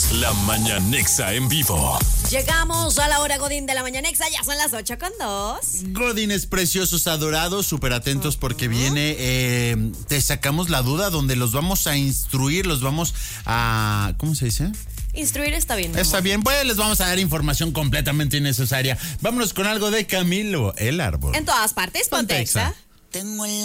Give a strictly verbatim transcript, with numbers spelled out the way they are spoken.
La Mañanexa en vivo. Llegamos a la hora Godín de la Mañanexa, ya son las ocho con dos. Godines preciosos, adorados, súper atentos porque viene, eh, te sacamos la duda donde los vamos a instruir, los vamos a, ¿cómo se dice? Instruir está bien. Está bien, pues les vamos a dar información completamente innecesaria. Vámonos con algo de Camilo, el árbol. En todas partes, ponte Exa. Tengo el